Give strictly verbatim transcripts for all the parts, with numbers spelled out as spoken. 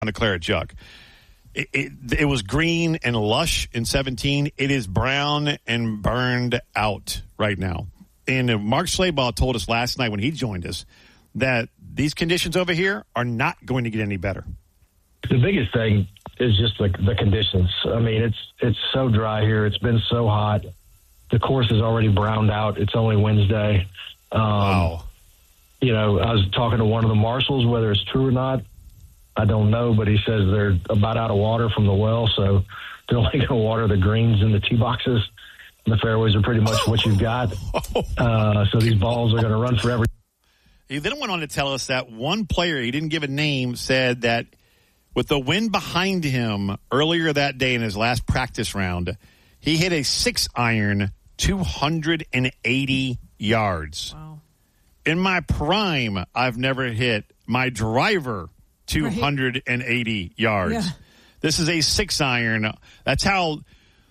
on a claret jug. It, it, it was green and lush in seventeen. It is brown and burned out right now. And Mark Schlabach told us last night when he joined us that these conditions over here are not going to get any better. The biggest thing is just the, the conditions. I mean, it's it's so dry here. It's been so hot. The course is already browned out. It's only Wednesday. Um, wow. You know, I was talking to one of the marshals, whether it's true or not, I don't know, but he says they're about out of water from the well, so they're only going to water the greens in the tee boxes. The fairways are pretty much what you've got. Uh, so these balls are going to run forever. He then went on to tell us that one player, he didn't give a name, said that with the wind behind him earlier that day in his last practice round, he hit a six iron two hundred eighty yards. Wow. In my prime, I've never hit my driver two hundred eighty right. yards. Yeah. This is a six iron. That's how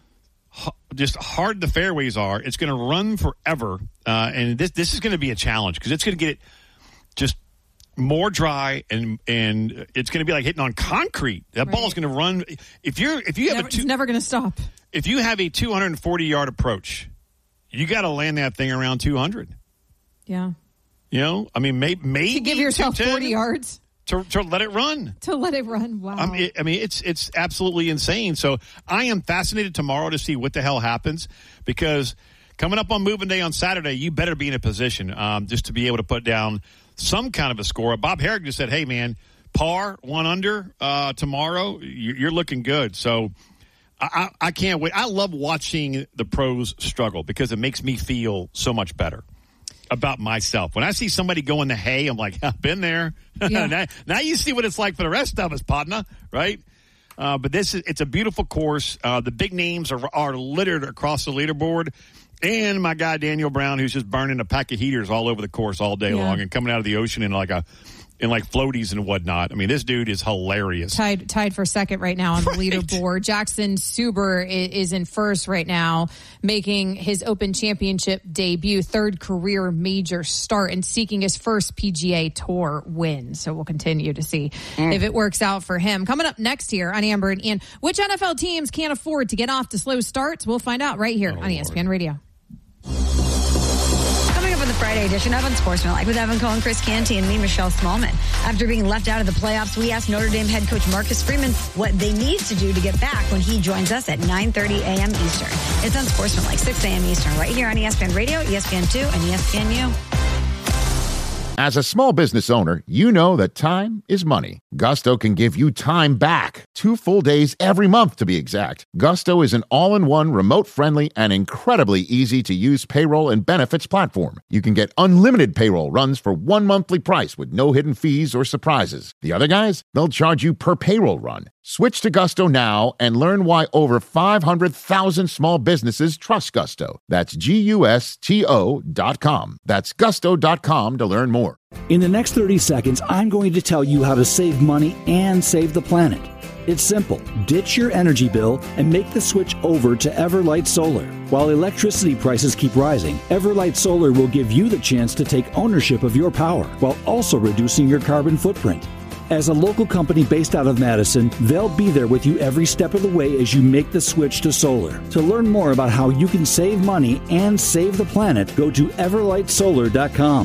just hard the fairways are. It's going to run forever. Uh, and this this is going to be a challenge because it's going to get just more dry, and and it's going to be like hitting on concrete. That right. ball is going to run. If you're if you have never, a two, it's never going to stop. If you have a two hundred forty yard approach, you got to land that thing around two hundred. Yeah. You know, I mean, may, maybe to give yourself forty yards to to let it run. To let it run. Wow. I mean, I mean, it's it's absolutely insane. So I am fascinated tomorrow to see what the hell happens, because coming up on Moving Day on Saturday, you better be in a position um, just to be able to put down some kind of a score. Bob Herrick just said, "Hey, man, par one under uh, tomorrow. You're looking good." So I, I, I can't wait. I love watching the pros struggle because it makes me feel so much better about myself. When I see somebody go in the hay, I'm like, I've been there. Yeah. now, now you see what it's like for the rest of us, partner, right? Uh, but this is it's a beautiful course. Uh, the big names are, are littered across the leaderboard. And my guy, Daniel Brown, who's just burning a pack of heaters all over the course all day yeah. long and coming out of the ocean in like a in like floaties and whatnot. I mean, this dude is hilarious. Tied tied for second right now on the right. leaderboard. Jackson Suber is in first right now, making his Open Championship debut, third career major start, and seeking his first P G A Tour win. So we'll continue to see mm. if it works out for him. Coming up next here on Amber and Ian, which N F L teams can't afford to get off to slow starts? We'll find out right here oh, on E S P N Lord. Radio. Coming up on the Friday edition of Unsportsmanlike with Evan Cohen, Chris Canty, and me, Michelle Smallman. After being left out of the playoffs, we asked Notre Dame head coach Marcus Freeman what they need to do to get back when he joins us at nine thirty a.m. Eastern. It's Unsportsmanlike, six a.m. Eastern, right here on E S P N Radio, E S P N two, and E S P N U. As a small business owner, you know that time is money. Gusto can give you time back. Two full days every month, to be exact. Gusto is an all-in-one, remote-friendly, and incredibly easy-to-use payroll and benefits platform. You can get unlimited payroll runs for one monthly price with no hidden fees or surprises. The other guys, they'll charge you per payroll run. Switch to Gusto now and learn why over five hundred thousand small businesses trust Gusto. That's G U S T O dot com. That's gusto dot com to learn more. In the next thirty seconds, I'm going to tell you how to save money and save the planet. It's simple. Ditch your energy bill and make the switch over to Everlight Solar. While electricity prices keep rising, Everlight Solar will give you the chance to take ownership of your power while also reducing your carbon footprint. As a local company based out of Madison, they'll be there with you every step of the way as you make the switch to solar. To learn more about how you can save money and save the planet, go to everlight solar dot com.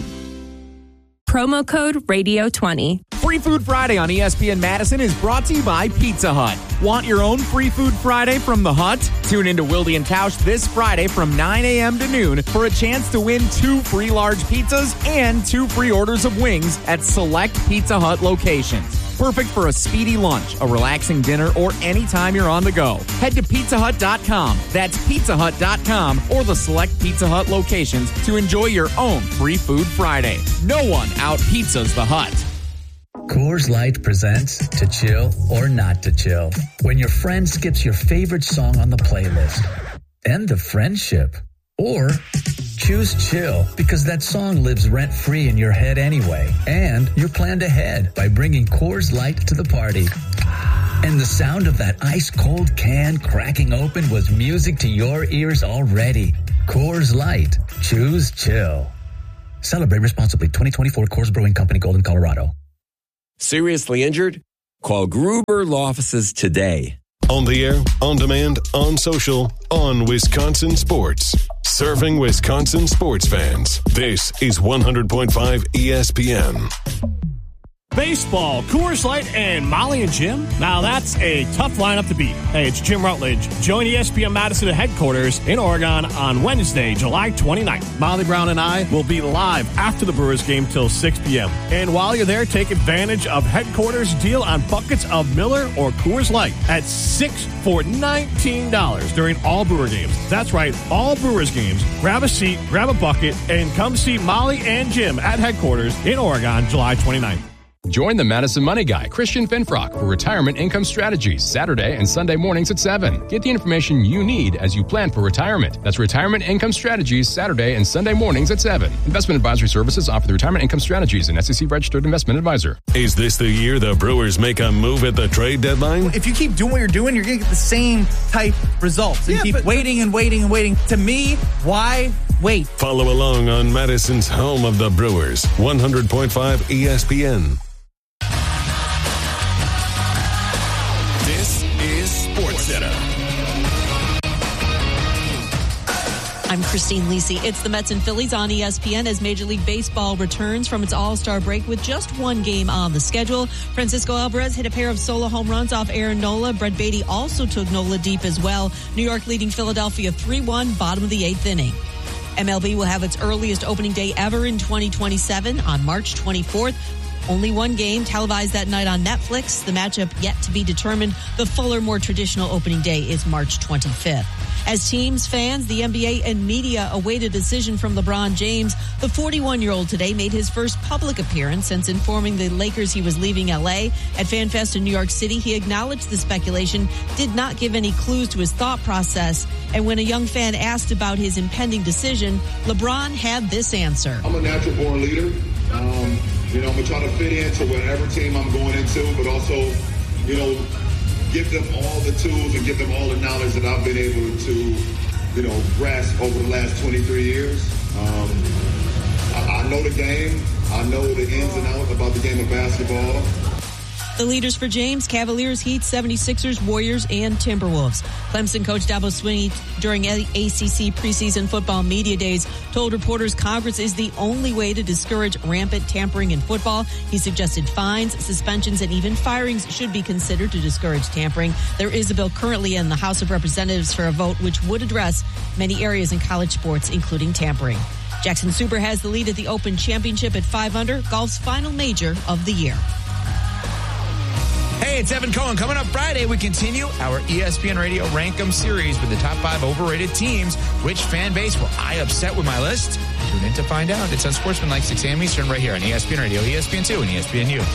Promo code radio twenty. Free Food Friday on E S P N Madison is brought to you by Pizza Hut. Want your own Free Food Friday from the Hut? Tune into Wilde and Tausch this Friday from nine a.m. to noon for a chance to win two free large pizzas and two free orders of wings at select Pizza Hut locations. Perfect for a speedy lunch, a relaxing dinner, or anytime you're on the go. Head to pizza hut dot com. That's pizza hut dot com or the select Pizza Hut locations to enjoy your own Free Food Friday. No one out pizzas the Hut. Coors Light presents To Chill or Not to Chill. When your friend skips your favorite song on the playlist. End the friendship. Or choose chill because that song lives rent-free in your head anyway. And you're planned ahead by bringing Coors Light to the party. And the sound of that ice-cold can cracking open was music to your ears already. Coors Light. Choose chill. Celebrate responsibly. twenty twenty-four Coors Brewing Company, Golden, Colorado. Seriously injured? Call Gruber Law Offices today. On the air, on demand, on social, on Wisconsin Sports. Serving Wisconsin sports fans. This is one hundred point five E S P N. Baseball, Coors Light, and Molly and Jim? Now that's a tough lineup to beat. Hey, it's Jim Rutledge. Join E S P N Madison at headquarters in Oregon on Wednesday, July twenty-ninth. Molly Brown and I will be live after the Brewers game till six p.m. And while you're there, take advantage of headquarters deal on buckets of Miller or Coors Light at six for nineteen dollars during all Brewer games. That's right, all Brewers games. Grab a seat, grab a bucket, and come see Molly and Jim at headquarters in Oregon, July twenty-ninth. Join the Madison Money Guy, Christian Finfrock, for Retirement Income Strategies, Saturday and Sunday mornings at seven. Get the information you need as you plan for retirement. That's Retirement Income Strategies, Saturday and Sunday mornings at seven. Investment advisory services offered through Retirement Income Strategies, an S E C-registered investment advisor. Is this the year the Brewers make a move at the trade deadline? If you keep doing what you're doing, you're going to get the same type results. And yeah, keep but, waiting and waiting and waiting. To me, why wait? Follow along on Madison's home of the Brewers, one hundred point five E S P N. This is SportsCenter. I'm Christine Lisi. It's the Mets and Phillies on E S P N as Major League Baseball returns from its All-Star break with just one game on the schedule. Francisco Alvarez hit a pair of solo home runs off Aaron Nola. Brett Beatty also took Nola deep as well. New York leading Philadelphia three one, bottom of the eighth inning. M L B will have its earliest opening day ever in twenty twenty-seven on March twenty-fourth. Only one game televised that night on Netflix. The matchup yet to be determined. The fuller, more traditional opening day is March twenty-fifth. As teams, fans, the N B A, and media await a decision from LeBron James, the forty-one-year-old today made his first public appearance since informing the Lakers he was leaving L A. At FanFest in New York City, he acknowledged the speculation, did not give any clues to his thought process. And when a young fan asked about his impending decision, LeBron had this answer. I'm a natural-born leader. Um, you know, I'm going to try to fit into whatever team I'm going into, but also, you know, give them all the tools and give them all the knowledge that I've been able to, you know, grasp over the last twenty-three years. Um, I, I know the game. I know the ins and outs about the game of basketball. The leaders for James: Cavaliers, Heat, seventy-sixers, Warriors, and Timberwolves. Clemson coach Dabo Swinney during A C C preseason football media days told reporters Congress is the only way to discourage rampant tampering in football. He suggested fines, suspensions, and even firings should be considered to discourage tampering. There is a bill currently in the House of Representatives for a vote which would address many areas in college sports, including tampering. Jackson Suber has the lead at the Open Championship at five under, golf's final major of the year. Hey, it's Evan Cohen. Coming up Friday, we continue our E S P N Radio Rank 'em series with the top five overrated teams. Which fan base will I upset with my list? Tune in to find out. It's on Sportsmanlike, six a.m. Eastern, right here on E S P N Radio, E S P N two, and E S P N U.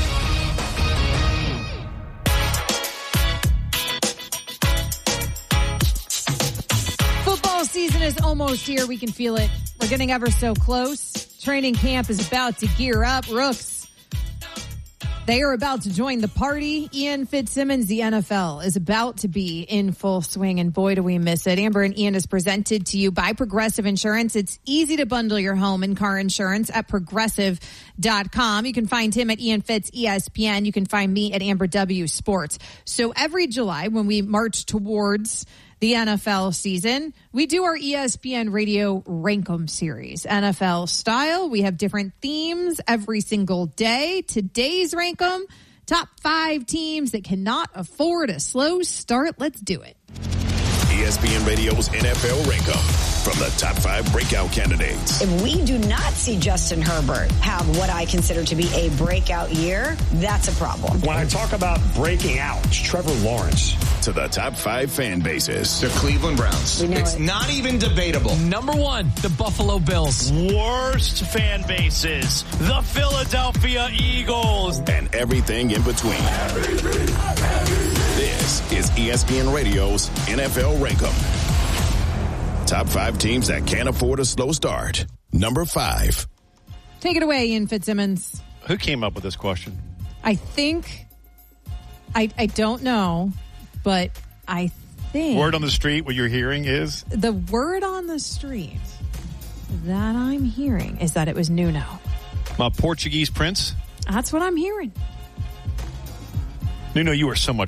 Football season is almost here. We can feel it. We're getting ever so close. Training camp is about to gear up. Rooks, they are about to join the party. Ian Fitzsimmons, the N F L, is about to be in full swing, and boy, do we miss it. Amber and Ian is presented to you by Progressive Insurance. It's easy to bundle your home and car insurance at progressive dot com. You can find him at Ian Fitz E S P N. You can find me at Amber W Sports. So every July, when we march towards the N F L season, we do our E S P N Radio Rank 'em series. N F L style, we have different themes every single day. Today's Rank 'em, top five teams that cannot afford a slow start. Let's do it. E S P N Radio's N F L Rank 'em from the top five breakout candidates. If we do not see Justin Herbert have what I consider to be a breakout year, that's a problem. When I talk about breaking out, it's Trevor Lawrence. To the top five fan bases. The Cleveland Browns. It's it. not even debatable. Number one, the Buffalo Bills. Worst fan bases, the Philadelphia Eagles. And everything in between. Everything, everything. This is E S P N Radio's N F L Rank 'em. Top five teams that can't afford a slow start. Number five. Take it away, Ian Fitzsimmons. Who came up with this question? I think, I I don't know, but I think. Word on the street, what you're hearing is? The word on the street that I'm hearing is that it was Nuno. My Portuguese prince? That's what I'm hearing. Nuno, you are so much